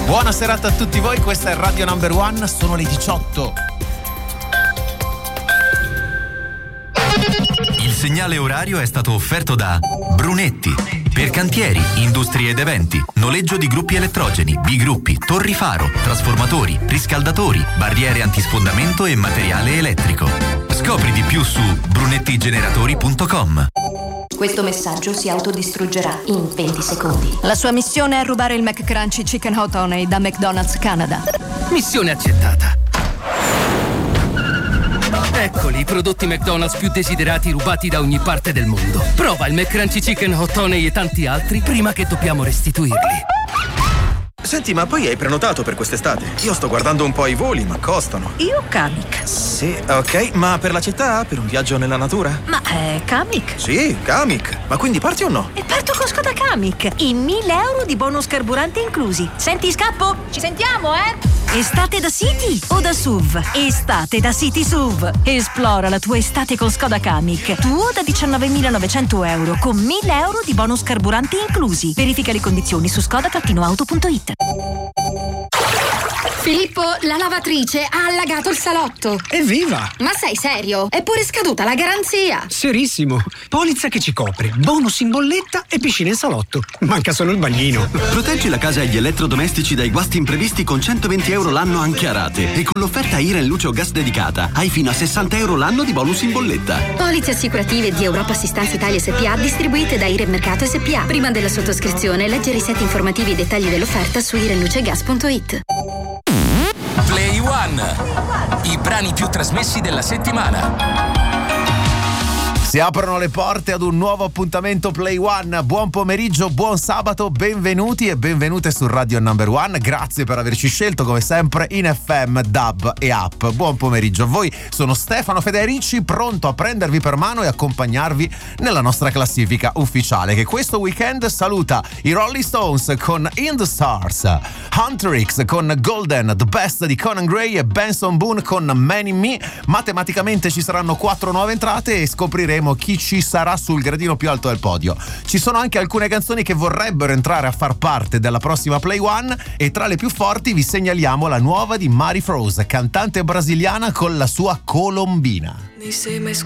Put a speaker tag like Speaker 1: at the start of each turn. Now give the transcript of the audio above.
Speaker 1: Buona serata a tutti voi, questa è Radio Number One, sono le 18.
Speaker 2: Il segnale orario è stato offerto da Brunetti. Per cantieri, industrie ed eventi, noleggio di gruppi elettrogeni, bigruppi, torri faro, trasformatori, riscaldatori, barriere antisfondamento e materiale elettrico. Scopri di più su brunettigeneratori.com.
Speaker 3: Questo messaggio si autodistruggerà in 20 secondi.
Speaker 4: La sua missione è rubare il McCrunchy Chicken Hot Honey da McDonald's Canada.
Speaker 5: Missione accettata. Eccoli i prodotti McDonald's più desiderati rubati da ogni parte del mondo. Prova il McCrunchy Chicken Hot Honey e tanti altri prima che dobbiamo restituirli.
Speaker 6: Senti, ma poi hai prenotato per quest'estate? Io sto guardando un po' i voli, ma costano.
Speaker 7: Io Kamiq.
Speaker 6: Sì, ok, ma per la città? Per un viaggio nella natura?
Speaker 7: Ma Kamiq?
Speaker 6: Sì, Kamiq. Ma quindi parti o no?
Speaker 7: E parto con Skoda Kamiq. I 1.000 euro di bonus carburante inclusi. Senti, scappo? Ci sentiamo, Estate da City o da SUV? Estate da City SUV. Esplora la tua estate con Skoda Kamiq. Tuo da 19.900 euro con 1.000 euro di bonus carburante inclusi. Verifica le condizioni su skoda-auto.it.
Speaker 8: Filippo, la lavatrice ha allagato il salotto.
Speaker 9: Evviva!
Speaker 8: Ma sei serio? È pure scaduta la garanzia.
Speaker 9: Serissimo. Polizza che ci copre, bonus in bolletta e piscina in salotto. Manca solo il bagnino.
Speaker 10: Proteggi la casa e gli elettrodomestici dai guasti imprevisti con 120 euro l'anno anche a rate. E con l'offerta Iren Luce o Gas dedicata hai fino a 60 euro l'anno di bonus in bolletta.
Speaker 8: Polizze assicurative di Europa Assistenza Italia SPA distribuite da Iren Mercato SPA. Prima della sottoscrizione leggere i set informativi e i dettagli dell'offerta su irenlucegas.it.
Speaker 11: Play One, i brani più trasmessi della settimana.
Speaker 1: Si aprono le porte ad un nuovo appuntamento Play One. Buon pomeriggio, buon sabato, benvenuti e benvenute su Radio Number One. Grazie per averci scelto come sempre in FM, DAB e app. Buon pomeriggio a voi, sono Stefano Federici, pronto a prendervi per mano e accompagnarvi nella nostra classifica ufficiale, che questo weekend saluta i Rolling Stones con In the Stars, Hunter X con Golden, The Best di Conan Gray e Benson Boone con Man in Me. Matematicamente ci saranno 4 nuove entrate e scopriremo chi ci sarà sul gradino più alto del podio. Ci sono anche alcune canzoni che vorrebbero entrare a far parte della prossima Play One e tra le più forti vi segnaliamo la nuova di Mari Froese, cantante brasiliana con la sua Colombina.